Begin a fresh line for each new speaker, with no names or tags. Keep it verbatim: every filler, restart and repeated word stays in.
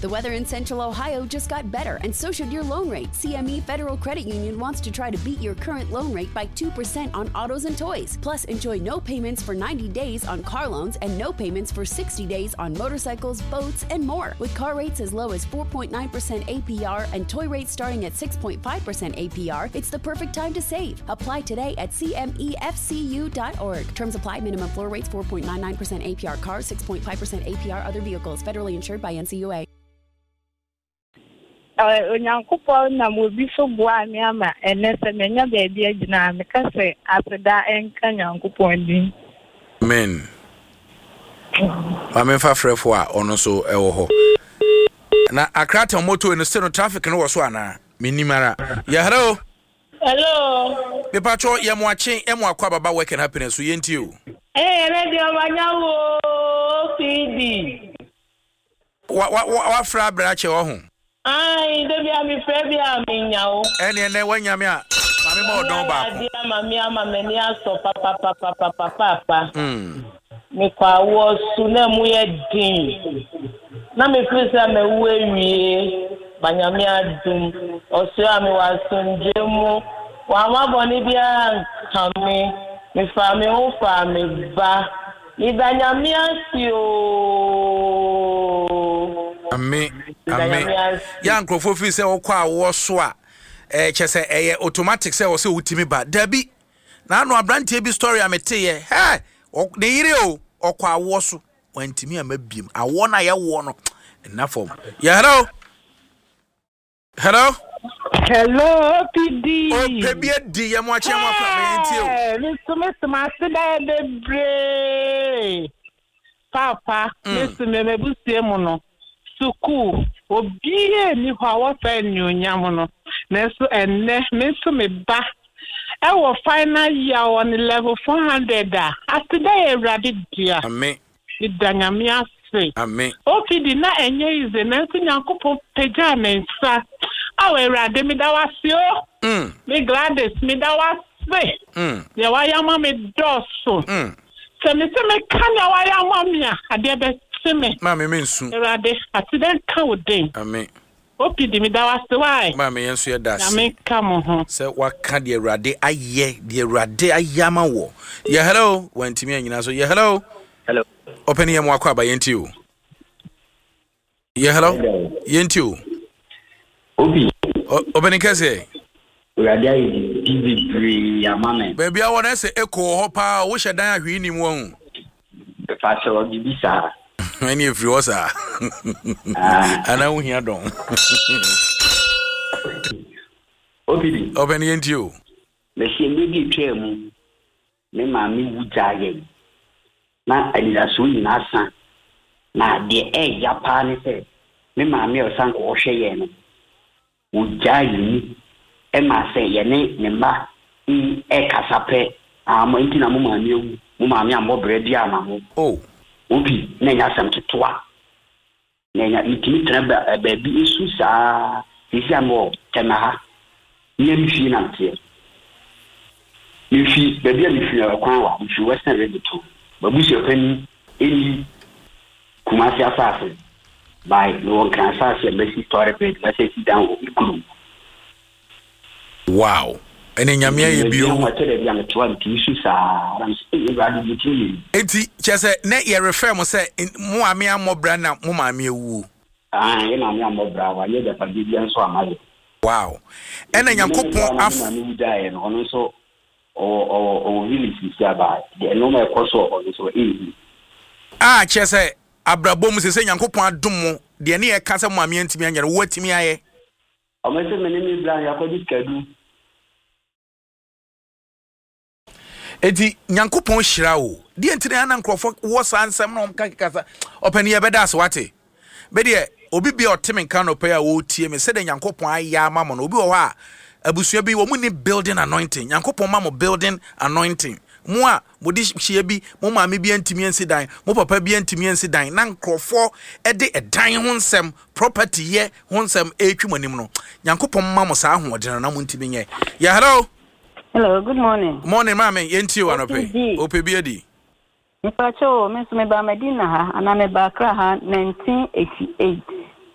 The weather in Central Ohio just got better, and so should your loan rate. C M E Federal Credit Union wants to try to beat your current loan rate by two percent on autos and toys. Plus, enjoy no payments for ninety days on car loans and no payments for sixty days on motorcycles, boats, and more. With car rates as low as four point nine percent A P R and toy rates starting at six point five percent A P R, it's the perfect time to save. Apply today at C M E F C U dot org. Terms apply. Minimum floor rates four point nine nine percent A P R cars, six point five percent A P R other vehicles. Federally insured by N C U A.
Onyankopon na mo bi so boa me ama enese menya baabi agina me ka se apeda enka nyankopon din.
Amen. Amen fa frefo a ono so ewo ho. Na akrata moto no no traffic no wo so ana minimara. Yeah, hello.
Hello.
Me pacho ye mo achen e mo akwa baba work and happiness so yenti o.
Eh radio banyawo C D.
Wa wa wa fra brache wo ho.
Ai, debi ami frebi ami nyawo.
Ene ene wanyame a mame mo don ba ko.
Dia mami ama meni aso papa papa papa papa.
Mm.
Me kwa wo su na mu ye din. Na me krisa me wewie banyame adum. Oso ami wa sunje mu. Wa ma boni bia kame. Me fa me o fa me ba. Ni banyame asio.
Ame ame ya nkrofo fi se okwa awo so a eh chese eye automatic se wo se utimi ba dabi na anu abrantie bi story amete ye he ne yire o okwa awo so wantimi amabiem awo na ye wo no na form ya hello hello
hello P D
o pebi edi ye mo ache mo afa me nti o
eh mi sume sume da de bre papa mi sume me busie mu no suku obie ni ho awo fa nyonyam no na so enne me so me ba e wo final year on level four hundred a atida e rade dia
amen
idanyame ase
amen
O P D na enye ize na so nyankopon peja me nsa awo e rade me da wase o
mm
me Gladys me da wase
mm
ye wa yama me doso
mm
se me se me kanya wa yama me a ade be me
ma me mensu
erade accident ka wodin
amen
O P D me da wase why
ma me yensu ye da
na me ka mo ho
se waka de erade aye de erade ayama wo yeah hello wantimi anyina so yeah hello
hello
open ye mo akwa ba yenti o yeah hello yenti o
obi
open kase
erade aye di free amame
baby I want to say echo ho pa wo hyedan ahwe ni mu hu
fa se o bibisa
any if you osa ana wo hia don
obi
open yenti o
me se ndegi twemu me ma mi wujaye na adida so nyina san na de e japa ne se me ma mi o san ko hwe ye no wujaye ni e ma se ye ne ne ma i e kasape amo ntina mo ma mi ewu mo ma mi ambo bredi amamo
oh
obi na nya sam totoa na nya itimi tena ba bi isu saa isi amo tena ha nye mfi na ntie mfi baby mfi na kwan wa mfi western ready to babu se pani eni kumasi asase by no kan asase mesi story page na se sit down ikuru
wow ene nyame ye bio
mo tele bi am to am isu saa ram se e ba di ti
enti chese ne ye refer mo se mo ame amobra na mo ma ame ewu
ah ye na ame amobra wa ye da pa bi enso amale
wow ene nyankopon af
na ni dae no no so o o o really si aba de no me koso o so e
ah chese abrabom se se nyankopon adom mo de ne ye ka se mo ame antimi anyere wo atimi aye
o me se me ni bra ya ko di kadu
edi nyankopon hyira wo de entire na nkrofo wo sansem na omka kikasa opani ye beda so wate be de obi bi otemen kan no pay a wo tie me se de nyankopon aya mamo no obi wo ha abusua bi wo mu ni building anointing nyankopon mamo building anointing mo a mo di hye bi mo ma me bi antimi ansi dan mo papa bi antimi ansi dan na nkrofo e de edan ho nsem property ye ho nsem etwumanim no nyankopon mamo sa ho de na mo ntimi nye ya hello.
Hello, good morning.
Morning, mama. Yenti o anope. O pe bi edi.
Me pacho, me so me ba Medina ha, ana me ba Accra ha nineteen eighty-eight.